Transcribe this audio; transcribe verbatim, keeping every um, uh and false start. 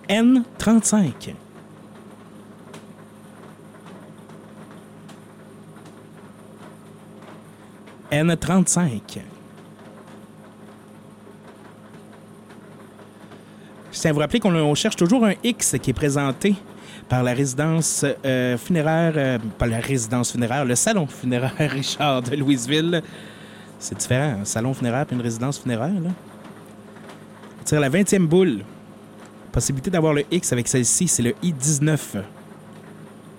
N trente-cinq. N trente-cinq. Je tiens à vous rappeler qu'on on cherche toujours un X qui est présenté par la résidence euh, funéraire, euh, pas la résidence funéraire, le salon funéraire Richard de Louisville. C'est différent, un salon funéraire et une résidence funéraire, là. On tire la vingtième boule. Possibilité d'avoir le X avec celle-ci, c'est le I dix-neuf.